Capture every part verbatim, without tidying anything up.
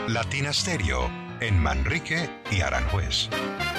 Latina Stereo, en Manrique y Aranjuez.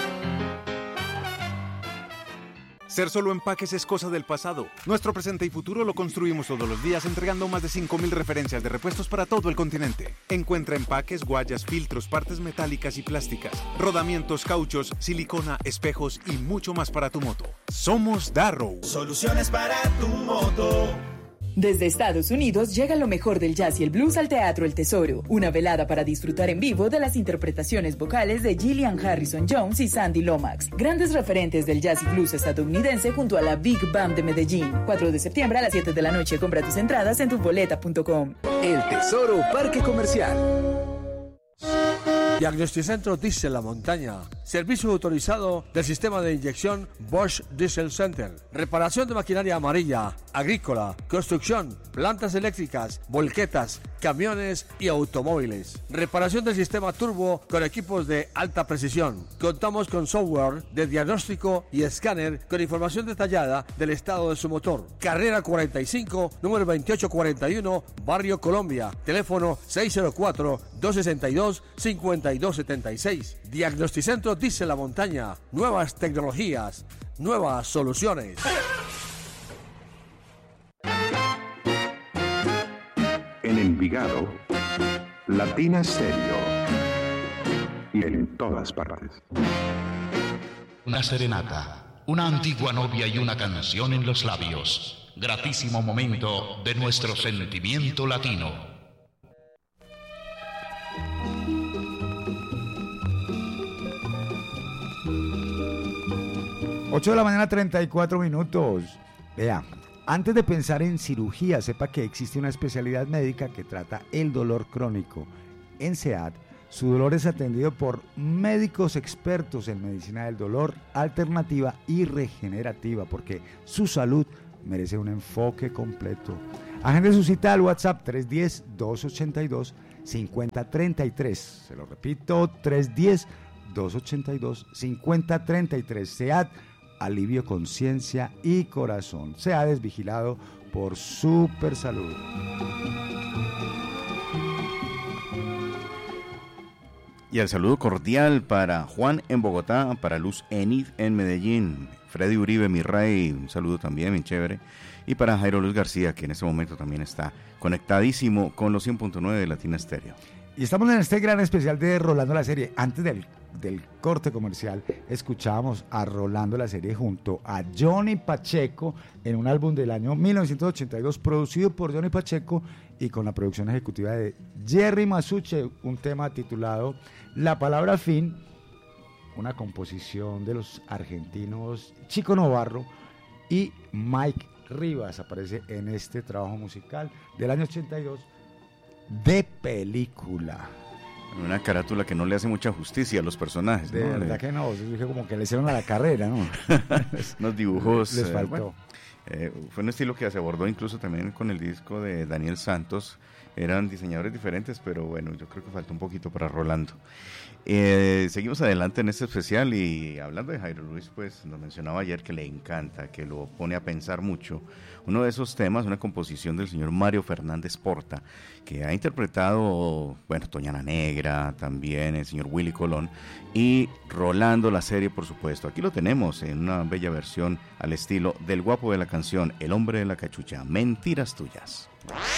Ser solo empaques es cosa del pasado. Nuestro presente y futuro lo construimos todos los días entregando más de cinco mil referencias de repuestos para todo el continente. Encuentra empaques, guayas, filtros, partes metálicas y plásticas, rodamientos, cauchos, silicona, espejos y mucho más para tu moto. Somos Darrow. Soluciones para tu moto. Desde Estados Unidos llega lo mejor del jazz y el blues al Teatro El Tesoro, una velada para disfrutar en vivo de las interpretaciones vocales de Gillian Harrison Jones y Sandy Lomax, grandes referentes del jazz y blues estadounidense junto a la Big Band de Medellín. cuatro de septiembre a las siete de la noche. Compra tus entradas en tu boleta punto com. El Tesoro Parque Comercial. Diagnosticentro Diesel La Montaña. Servicio autorizado del sistema de inyección Bosch Diesel Center. Reparación de maquinaria amarilla, agrícola, construcción, plantas eléctricas, volquetas, camiones y automóviles. Reparación del sistema turbo con equipos de alta precisión. Contamos con software de diagnóstico y escáner con información detallada del estado de su motor. Carrera cuarenta y cinco, número veintiocho cuarenta y uno, Barrio Colombia. Teléfono seis cero cuatro, dos seis dos, cinco dos siete seis. Diagnosticentro Diesel La Montaña. Nuevas tecnologías, nuevas soluciones. En Envigado, Latina Stereo. Y en todas partes. Una serenata, una antigua novia y una canción en los labios. Gratísimo momento de nuestro sentimiento latino. ocho de la mañana, treinta y cuatro minutos. Vea, antes de pensar en cirugía, sepa que existe una especialidad médica que trata el dolor crónico. En SEAT, su dolor es atendido por médicos expertos en medicina del dolor alternativa y regenerativa, porque su salud merece un enfoque completo. Agende su cita al WhatsApp tres uno cero, dos ocho dos, cinco cero tres tres. Se lo repito, tres uno cero, dos ocho dos, cinco cero tres tres. SEAT, alivio, conciencia y corazón. SEAT es vigilado por Super Salud. Y el saludo cordial para Juan en Bogotá, para Luz Enid en Medellín, Freddy Uribe, mi rey, un saludo también, bien chévere, y para Jairo Luis García, que en este momento también está conectadísimo con los cien punto nueve de Latina Stereo. Y estamos en este gran especial de Rolando la Serie. Antes del, del corte comercial, escuchábamos a Rolando la Serie junto a Johnny Pacheco en un álbum del año mil novecientos ochenta y dos, producido por Johnny Pacheco y con la producción ejecutiva de Jerry Masuche, un tema titulado La Palabra Fin, una composición de los argentinos Chico Novarro y Mike Rivas. Aparece en este trabajo musical del año ochenta y dos de película. Una carátula que no le hace mucha justicia a los personajes, de ¿no? verdad que no, dije como que le hicieron a la carrera, ¿no? Unos dibujos. Les faltó. Eh, bueno, eh, fue un estilo que se abordó incluso también con el disco de Daniel Santos. Eran diseñadores diferentes, pero bueno, yo creo que faltó un poquito para Rolando. Eh, seguimos adelante en este especial y hablando de Jairo Luis, pues nos mencionaba ayer que le encanta, que lo pone a pensar mucho. Uno de esos temas, una composición del señor Mario Fernández Porta, que ha interpretado, bueno, Toñana Negra, también el señor Willy Colón y Rolando la Serie, por supuesto. Aquí lo tenemos en una bella versión al estilo del guapo de la canción, El Hombre de la Cachucha, Mentiras Tuyas.